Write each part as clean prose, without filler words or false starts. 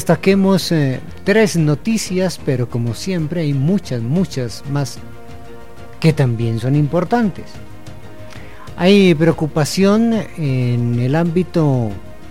destaquemos 3 noticias, pero como siempre hay muchas más que también son importantes. Hay preocupación en el ámbito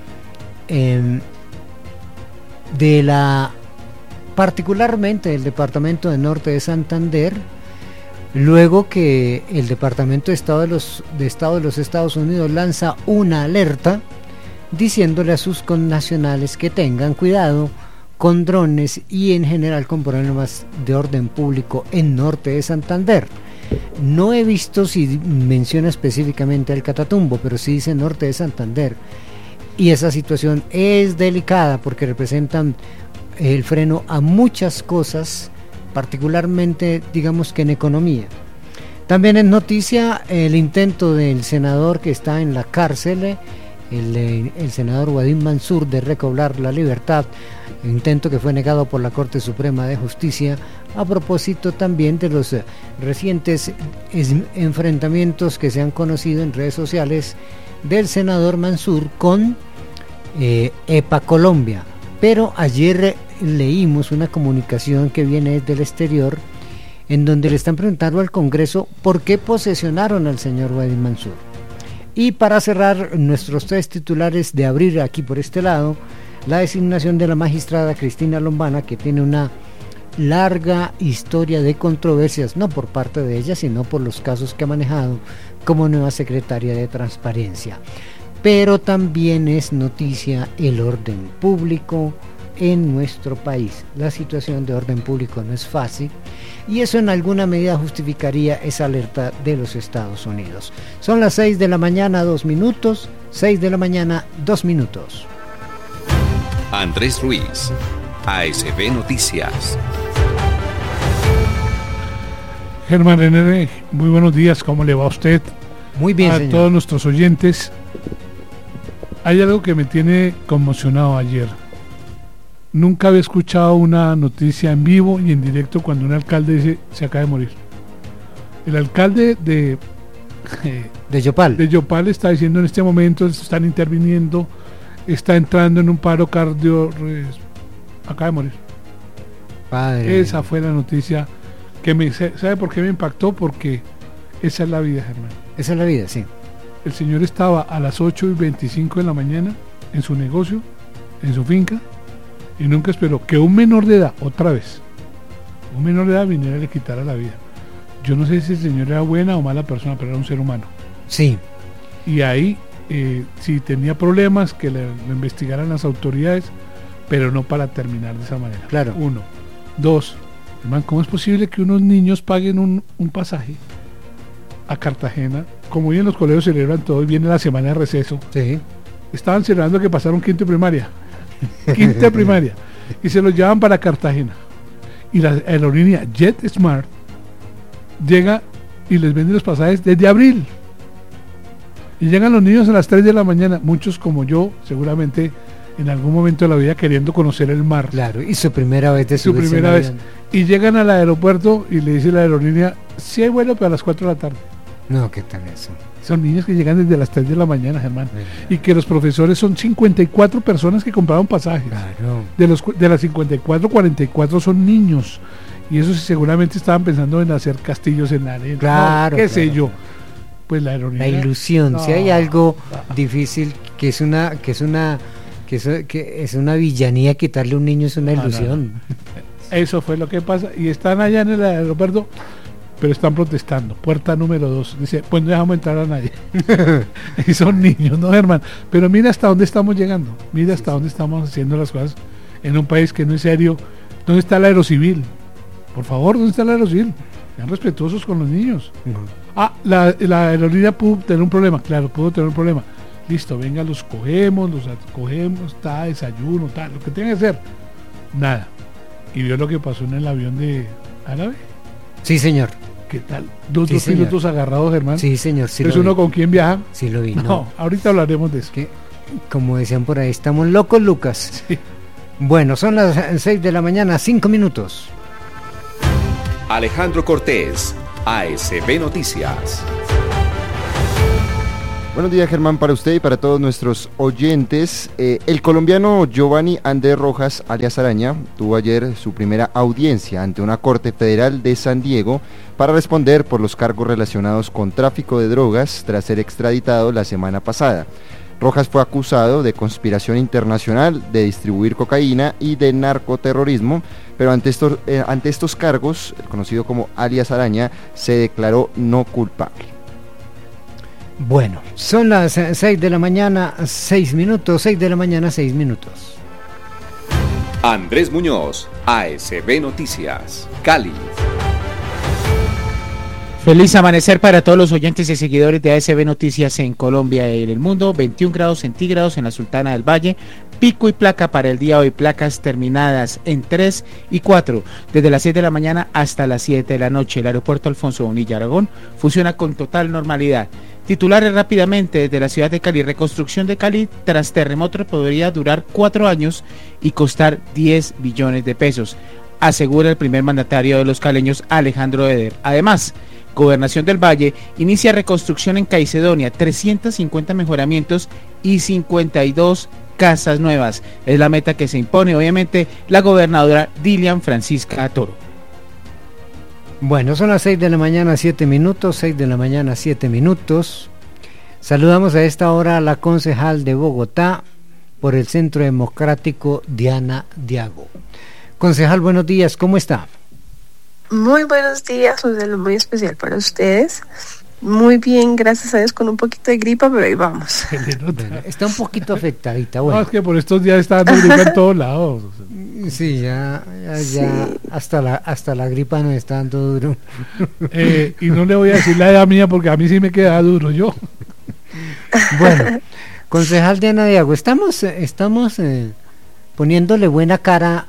particularmente del departamento de Norte de Santander, luego que el Departamento de Estado de los Estados Unidos lanza una alerta diciéndole a sus connacionales que tengan cuidado con drones y en general con problemas de orden público en Norte de Santander. No he visto si menciona específicamente el Catatumbo, pero sí dice Norte de Santander, y esa situación es delicada porque representan el freno a muchas cosas, particularmente digamos que en economía. También es noticia el intento del senador que está en la cárcel, el senador Wadim Mansur, de recobrar la libertad, intento que fue negado por la Corte Suprema de Justicia, a propósito también de los recientes enfrentamientos que se han conocido en redes sociales del senador Mansur con EPA Colombia. Pero ayer leímos una comunicación que viene del exterior en donde le están preguntando al Congreso por qué posesionaron al señor Wadim Mansur. Y para cerrar nuestros 3 titulares de abrir aquí por este lado, la designación de la magistrada Cristina Lombana, que tiene una larga historia de controversias, no por parte de ella, sino por los casos que ha manejado como nueva secretaria de Transparencia. Pero también es noticia el orden público en nuestro país. La situación de orden público no es fácil y eso en alguna medida justificaría esa alerta de los Estados Unidos. Son las 6 de la mañana, 2 minutos. 6 de la mañana, 2 minutos. Andrés Ruiz, ASB Noticias. Germán René, muy buenos días, ¿cómo le va a usted? Muy bien, a señor. Todos nuestros oyentes. Hay algo que me tiene conmocionado ayer. Nunca había escuchado una noticia en vivo y en directo cuando un alcalde dice se acaba de morir. El alcalde de Yopal está diciendo en este momento están interviniendo, está entrando en un paro cardio, acaba de morir. Padre. Esa fue la noticia que ¿sabe por qué me impactó? Porque esa es la vida, Germán. Esa es la vida, sí. El señor estaba a las 8:25 de la mañana en su negocio, en su finca, y nunca esperó que un menor de edad, otra vez, un menor de edad viniera y le quitara la vida. Yo no sé si el señor era buena o mala persona, pero era un ser humano. Sí. Y ahí, si tenía problemas, que lo investigaran las autoridades, pero no para terminar de esa manera. Claro. 1. 2. Hermano, ¿cómo es posible que unos niños paguen un pasaje a Cartagena? Como hoy en los colegios celebran todo y viene la semana de receso. Sí. Estaban celebrando que pasaron quinto de primaria. Quinta de primaria. Y se los llevan para Cartagena. Y la aerolínea JetSmart llega y les vende los pasajes desde abril. Y llegan los niños a las 3 de la mañana, muchos como yo, seguramente en algún momento de la vida queriendo conocer el mar. Claro, y su primera vez de su primera vez. Y llegan al aeropuerto y le dice la aerolínea, sí hay vuelo, pero a las 4 de la tarde. No, ¿qué tal eso? Son niños que llegan desde las 3 de la mañana, Germán. Y que los profesores son 54 personas que compraron pasajes. Claro. De las 54, 44 son niños. Y esos seguramente estaban pensando en hacer castillos en la arena. Claro. ¿Qué claro. sé yo? Pues la aerolínea. La ilusión. No, si hay algo difícil, que es una villanía, quitarle a un niño es una ilusión. No. Eso fue lo que pasa. Y están allá en el aeropuerto, pero están protestando. Puerta número 2. Dice, pues no dejamos entrar a nadie. Y son niños, ¿no, Germán? Pero mira hasta dónde estamos llegando. Mira hasta dónde estamos haciendo las cosas en un país que no es serio. ¿Dónde está el aerocivil? Por favor, ¿dónde está el aerocivil? Sean respetuosos con los niños. La aerolínea pudo tener un problema. Claro, pudo tener un problema. Listo, venga, los acogemos, desayuno, lo que tenga que hacer. Nada. ¿Y vio lo que pasó en el avión de Árabe? Sí, señor. ¿Qué tal? Dos pilotos agarrados, Germán. Sí, señor. Sí, ¿Es uno con quién viaja? Sí, lo vi. No, ahorita hablaremos de eso. Que, como decían por ahí, estamos locos, Lucas. Sí. Bueno, son las 6 de la mañana, 5 minutos. Alejandro Cortés, ASB Noticias. Buenos días, Germán, para usted y para todos nuestros oyentes. El colombiano Giovanni Andrés Rojas, alias Araña, tuvo ayer su primera audiencia ante una corte federal de San Diego para responder por los cargos relacionados con tráfico de drogas tras ser extraditado la semana pasada. Rojas fue acusado de conspiración internacional, de distribuir cocaína y de narcoterrorismo, pero ante estos cargos, el conocido como alias Araña, se declaró no culpable. Bueno, son las 6 de la mañana, 6 minutos, 6 de la mañana, 6 minutos. Andrés Muñoz, ASB Noticias, Cali. Feliz amanecer para todos los oyentes y seguidores de ASB Noticias en Colombia y en el mundo. 21 grados centígrados en la Sultana del Valle. Pico y placa para el día de hoy. Placas terminadas en 3 y 4. Desde las 6 de la mañana hasta las 7 de la noche. El aeropuerto Alfonso Bonilla Aragón funciona con total normalidad. Titulares rápidamente desde la ciudad de Cali. Reconstrucción de Cali tras terremoto podría durar 4 años y costar 10 billones de pesos, asegura el primer mandatario de los caleños, Alejandro Eder. Además, Gobernación del Valle inicia reconstrucción en Caicedonia, 350 mejoramientos y 52 casas nuevas. Es la meta que se impone, obviamente, la gobernadora Dilian Francisca Toro. Bueno, son las 6 de la mañana, 7 minutos, 6 de la mañana, 7 minutos. Saludamos a esta hora a la concejal de Bogotá por el Centro Democrático, Diana Diago. Concejal, buenos días, ¿cómo está? Muy buenos días, un saludo muy especial para ustedes. Muy bien, gracias a Dios, con un poquito de gripa, pero ahí vamos. Bueno, está un poquito afectadita, bueno. No, es que por estos días está dando gripa en todos lados. Sí, ya Sí. hasta la gripa nos está dando duro. Y no le voy a decir la edad mía porque a mí sí me queda duro yo. Bueno, concejal Diana Diago, estamos poniéndole buena cara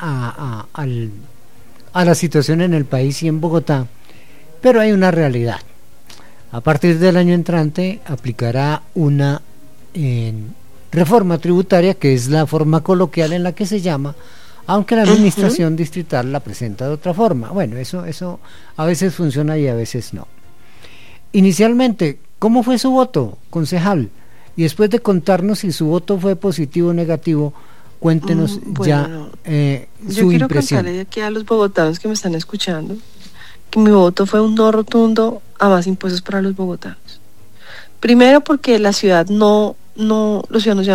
a la situación en el país y en Bogotá, pero hay una realidad. A partir del año entrante aplicará una reforma tributaria, que es la forma coloquial en la que se llama, aunque la administración distrital la presenta de otra forma. Bueno, eso a veces funciona y a veces no. Inicialmente, ¿cómo fue su voto, concejal? Y después de contarnos si su voto fue positivo o negativo, cuéntenos Bueno, su yo quiero impresión. contarle aquí a los bogotanos que me están escuchando que mi voto fue un no rotundo a más impuestos para los bogotanos. Primero porque la ciudad los ciudadanos ya